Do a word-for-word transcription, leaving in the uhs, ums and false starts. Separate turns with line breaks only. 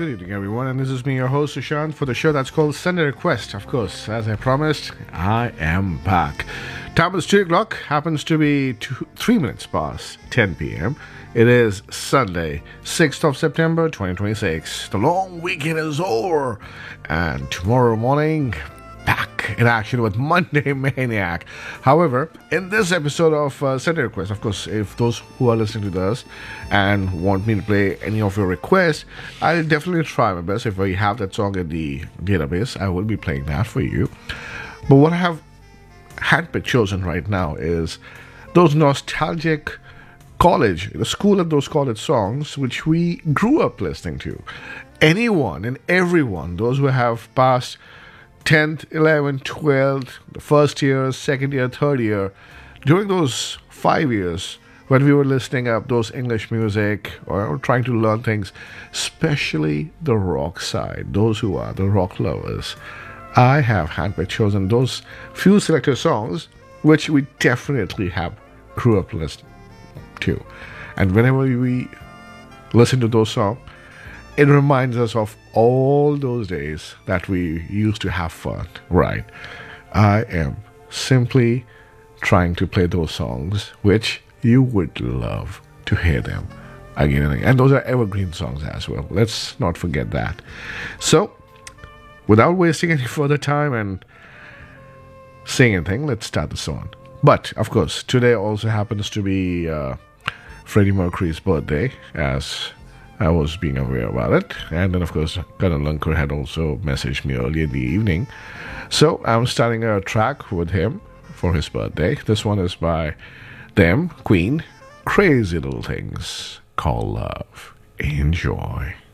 good evening, everyone, and this is me, your host, Sushant, for the show that's called Sunday Request. Of course, as I promised, I am back. Time is two o'clock, happens to be two, three minutes past ten p.m. It is Sunday, sixth of September, twenty twenty-six. The long weekend is over, and tomorrow morning, back in action with Monday Maniac. However, in this episode of uh, Sunday Request, of course, if those who are listening to this and want me to play any of your requests, I'll definitely try my best. If I have that song in the database, I will be playing that for you. But what I have handpicked chosen right now is those nostalgic college, the school of those college songs which we grew up listening to. Anyone and everyone, those who have passed tenth, eleventh, twelfth, the first year, second year, third year, during those five years when we were listening up those English music or trying to learn things, especially the rock side, those who are the rock lovers, I have handpicked chosen those few selected songs which we definitely have grew up listening to. And whenever we listen to those songs, it reminds us of all those days that we used to have fun, right? I am simply trying to play those songs which you would love to hear them again and again. And those are evergreen songs as well. Let's not forget that. So, without wasting any further time and saying anything, let's start the song. But, of course, today also happens to be uh, Freddie Mercury's birthday, as I was being aware about it. And then, of course, Colonel Lunker had also messaged me earlier in the evening. So I'm starting a track with him for his birthday. This one is by them, Queen, Crazy Little Things Called Love. Enjoy.